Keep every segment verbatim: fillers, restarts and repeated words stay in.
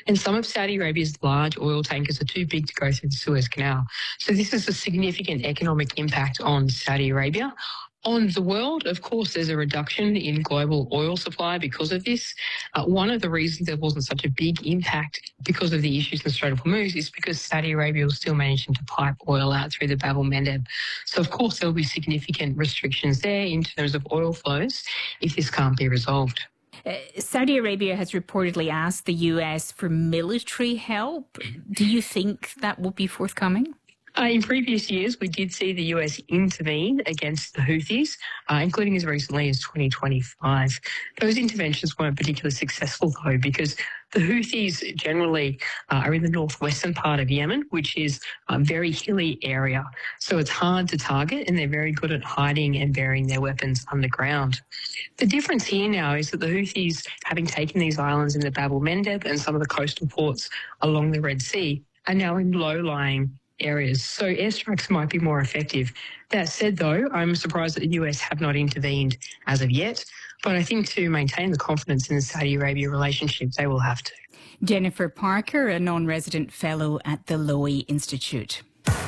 And some of Saudi Arabia's large oil tankers are too big to go through the Suez Canal. So this is a significant economic impact on Saudi Arabia. On the world, of course, there's a reduction in global oil supply because of this. Uh, one of the reasons there wasn't such a big impact because of the issues in the Strait of Hormuz is because Saudi Arabia was still managing to pipe oil out through the Bab el-Mandeb. So, of course, there will be significant restrictions there in terms of oil flows if this can't be resolved. Uh, Saudi Arabia has reportedly asked the U S for military help. Do you think that will be forthcoming? Uh, in previous years, we did see the U S intervene against the Houthis, uh, including as recently as twenty twenty-five. Those interventions weren't particularly successful, though, because the Houthis generally uh, are in the northwestern part of Yemen, which is a very hilly area. So it's hard to target, and they're very good at hiding and burying their weapons underground. The difference here now is that the Houthis, having taken these islands in the Bab el-Mandeb and some of the coastal ports along the Red Sea, are now in low-lying areas, so airstrikes might be more effective. That said, though, I'm surprised that the U S have not intervened as of yet, but I think to maintain the confidence in the Saudi Arabia relationship, they will have to. Jennifer Parker, a non-resident fellow at the Lowy Institute.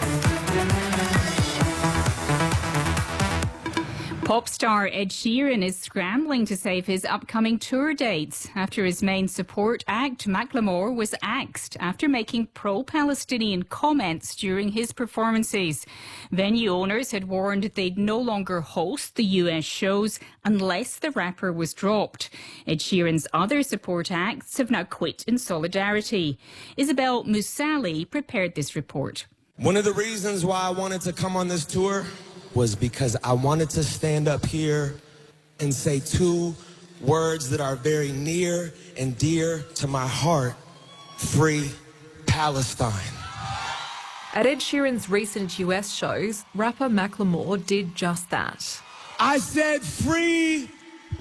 Pop star Ed Sheeran is scrambling to save his upcoming tour dates after his main support act, Macklemore, was axed after making pro-Palestinian comments during his performances. Venue owners had warned they'd no longer host the U S shows unless the rapper was dropped. Ed Sheeran's other support acts have now quit in solidarity. Isabel Musali prepared this report. One of the reasons why I wanted to come on this tour was because I wanted to stand up here and say two words that are very near and dear to my heart: free Palestine. At Ed Sheeran's recent U S shows, rapper Macklemore did just that. I said free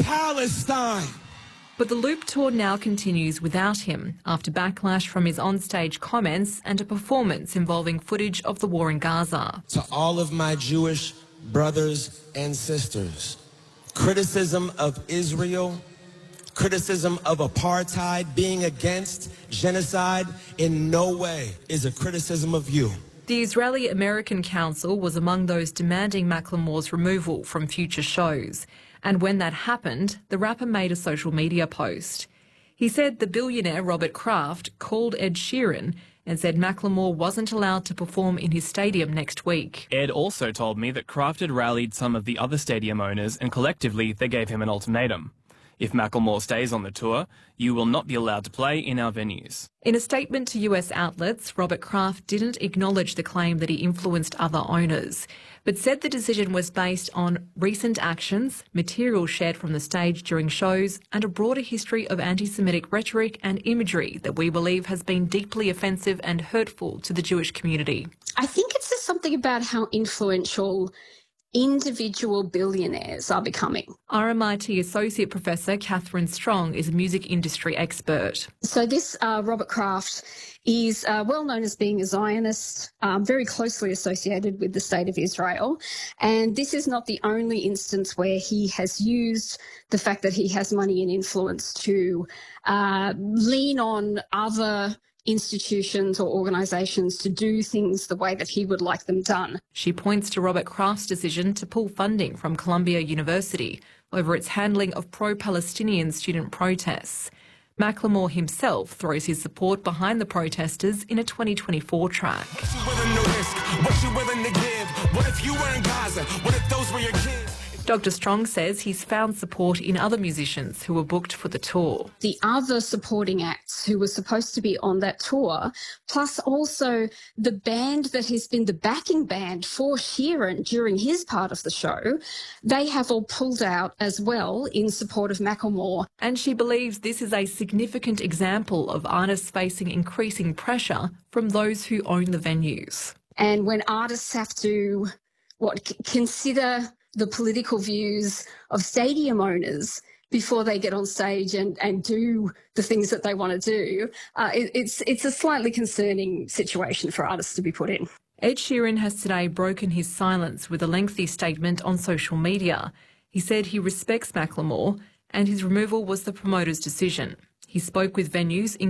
Palestine. But the Loop tour now continues without him after backlash from his onstage comments and a performance involving footage of the war in Gaza. To all of my Jewish brothers and sisters, criticism of Israel, criticism of apartheid, being against genocide in no way is a criticism of you. The Israeli American Council was among those demanding Macklemore's removal from future shows. And when that happened, the rapper made a social media post. He said the billionaire Robert Kraft called Ed Sheeran and said Macklemore wasn't allowed to perform in his stadium next week. Ed also told me that Kraft had rallied some of the other stadium owners and collectively they gave him an ultimatum. If Macklemore stays on the tour, you will not be allowed to play in our venues. In a statement to U S outlets, Robert Kraft didn't acknowledge the claim that he influenced other owners, but said the decision was based on recent actions, material shared from the stage during shows, and a broader history of anti-Semitic rhetoric and imagery that we believe has been deeply offensive and hurtful to the Jewish community. I think it's just something about how influential individual billionaires are becoming. R M I T Associate Professor Catherine Strong is a music industry expert. So this uh, Robert Kraft is uh, well known as being a Zionist, um, very closely associated with the State of Israel. And this is not the only instance where he has used the fact that he has money and influence to uh, lean on other institutions or organisations to do things the way that he would like them done. She points to Robert Kraft's decision to pull funding from Columbia University over its handling of pro-Palestinian student protests. Macklemore himself throws his support behind the protesters in a twenty twenty-four track. What you willing to risk? What you willing to give? What if you were in Gaza? What if those were your kids? Doctor Strong says he's found support in other musicians who were booked for the tour. The other supporting acts who were supposed to be on that tour, plus also the band that has been the backing band for Sheeran during his part of the show, they have all pulled out as well in support of Macklemore. And she believes this is a significant example of artists facing increasing pressure from those who own the venues. And when artists have to, what, c- consider the political views of stadium owners before they get on stage and, and do the things that they want to do, uh, it, it's it's a slightly concerning situation for artists to be put in. Ed Sheeran has today broken his silence with a lengthy statement on social media. He said he respects Macklemore and his removal was the promoter's decision. He spoke with venues in